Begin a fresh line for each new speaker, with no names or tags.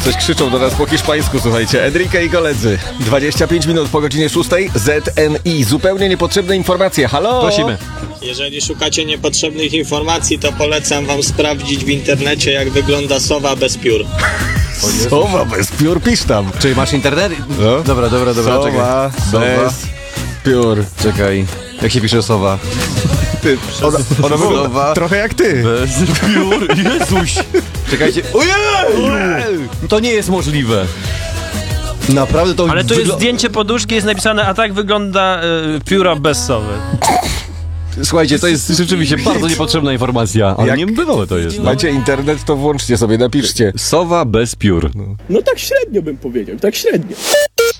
Coś krzyczą do nas po hiszpańsku, słuchajcie. Enrique i koledzy. 25 minut po godzinie 6. ZNI. Zupełnie niepotrzebne informacje. Halo?
Prosimy.
Jeżeli szukacie niepotrzebnych informacji, to polecam wam sprawdzić w internecie, jak wygląda sowa bez piór.
Sowa bez piór, pisz tam.
Czyli masz internet?
No.
Dobra, czekaj.
Sowa bez piór.
Czekaj. Jak się pisze sowa?
Ty, ona wygląda
Sowa.
trochę jak ty.
Bez piór? Jezuś! Czekajcie. Ojej! To nie jest możliwe. Naprawdę to...
Ale tu jest zdjęcie poduszki, jest napisane, a tak wygląda pióra bez sowy.
Słuchajcie, to jest rzeczywiście bardzo niepotrzebna informacja. Ale
Jak-
niebywałe to jest.
Macie internet, to włączcie sobie, napiszcie.
Sowa bez piór.
No tak średnio bym powiedział, tak średnio.